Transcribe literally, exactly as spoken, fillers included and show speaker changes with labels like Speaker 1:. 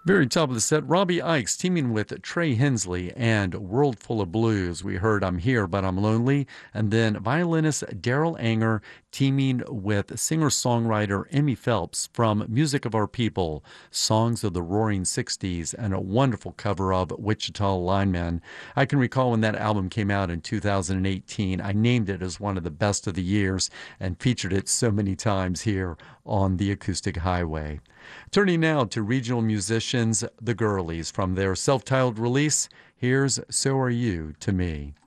Speaker 1: Very top of the set, Robbie Ikes teaming with Trey Hensley and World Full of Blues. We heard I'm Here, But I'm Lonely. And then violinist Daryl Anger teaming with singer-songwriter Emmy Phelps from Music of Our People, Songs of the Roaring sixties, and a wonderful cover of Wichita Lineman. I can recall when that album came out in two thousand eighteen, I named it as one of the best of the years and featured it so many times here on the Acoustic Highway. Turning now to regional musicians, the Girlies. From their self-titled release, here's So Are You to Me.